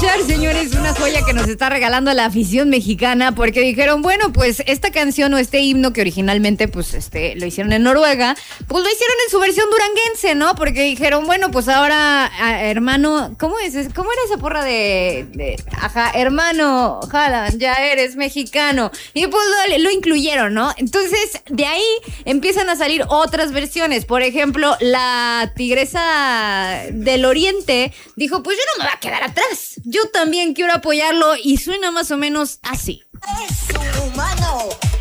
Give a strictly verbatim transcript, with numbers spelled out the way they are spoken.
escuchar, señores, una joya que nos está regalando la afición mexicana, porque dijeron, bueno, pues esta canción o este himno que originalmente pues este lo hicieron en Noruega, pues lo hicieron en su versión duranguense, ¿no? Porque dijeron, bueno, pues ahora, a, hermano, ¿cómo es? ¿Cómo era esa porra de, de ajá, hermano, Haaland, ya eres mexicano? Y pues lo, lo incluyeron, ¿no? Entonces, de ahí empiezan a salir otras versiones. Por ejemplo, la tigresa del Oriente dijo, pues yo no me voy a quedar atrás. Yo también quiero apoyarlo y suena más o menos así. Es un humano.